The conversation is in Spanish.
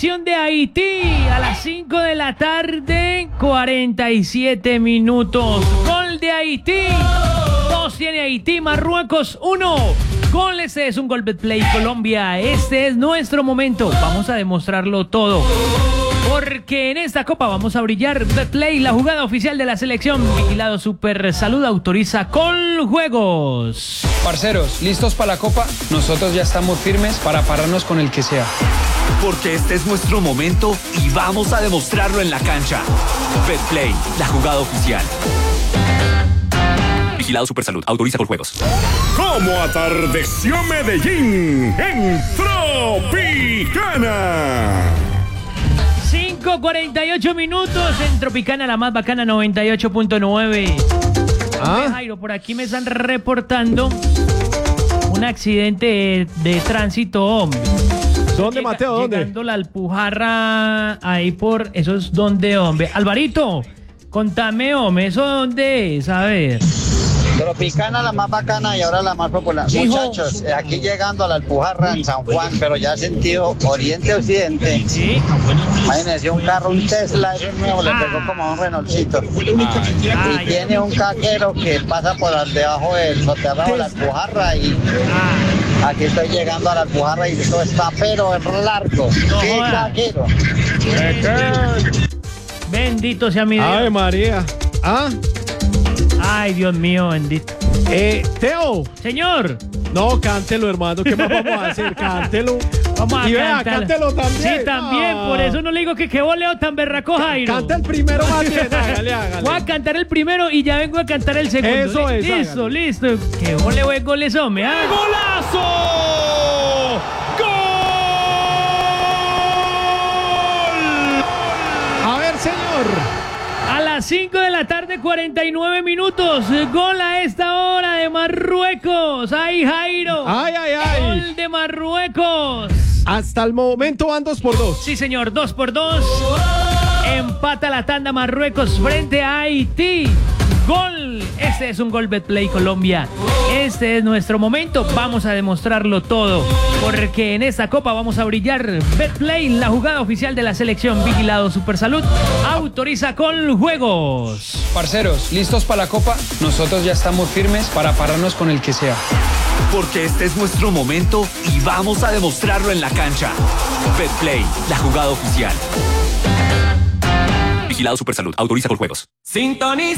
selección de Haití a las 5 de la tarde, 47 minutos. Gol de Haití. 2 tiene Haití, Marruecos 1. Gol, este es un gol Betplay Colombia. Este es nuestro momento. Vamos a demostrarlo todo. Porque en esta copa vamos a brillar. Betplay, la jugada oficial de la selección. Vigilado Super Salud autoriza Coljuegos. Parceros, ¿listos para la copa? Nosotros ya estamos firmes para pararnos con el que sea. Porque este es nuestro momento y vamos a demostrarlo en la cancha. Betplay, la jugada oficial. Vigilado Supersalud. Autoriza Coljuegos. ¿Cómo atardeció Medellín en Tropicana? 5:48 minutos en Tropicana, la más bacana, 98.9. Jairo, por aquí me están reportando un accidente de tránsito, hombre. ¿Dónde, Mateo? ¿Dónde? Llegando la Alpujarra, ahí por... ¿Eso es dónde, hombre? Alvarito, contame, hombre, ¿eso dónde es? A ver. Tropicana, la más bacana y ahora la más popular. Muchachos, aquí llegando a la Alpujarra en San Juan, pero ya sentido oriente-occidente. Sí. Imagínense un carro, un Tesla, ese nuevo, le pegó como a un Renaultcito. Y tiene un caquero que pasa por debajo del soterrado de la Alpujarra y aquí estoy llegando a la Alpujarra y esto está pero es largo. ¡Qué caquero! Bendito sea mi Dios. Ave María. Ay, Dios mío, bendito. Teo. Señor. No, cántelo, hermano. ¿Qué más vamos a hacer? Cántelo. Vamos a y vea, cantar. cántelo también. Sí, también. Por eso no le digo que voleo tan berraco, Jairo. Canta el primero más bien. Hágale. Voy a cantar el primero y ya vengo a cantar el segundo. Eso es. Listo, hágale. listo. Que voleo buen goles, hombre. ¡Golazo! ¡Gol! A ver, señor. A las 5 de la tarde, 49 minutos. Gol a esta hora de Marruecos. ¡Ay, Jairo! ¡Ay! Gol de Marruecos. Hasta el momento van 2-2. Sí, señor, 2-2. Empata la tanda Marruecos frente a Haití. Gol. Este es un gol Betplay Colombia. Este es nuestro momento. Vamos a demostrarlo todo. Porque en esta copa vamos a brillar. Betplay, la jugada oficial de la selección. Vigilado Supersalud. Autoriza Coljuegos. Parceros, ¿listos para la copa? Nosotros ya estamos firmes para pararnos con el que sea. Porque este es nuestro momento y vamos a demostrarlo en la cancha. Betplay, la jugada oficial. Vigilado Supersalud. Autoriza Coljuegos. Sintoniza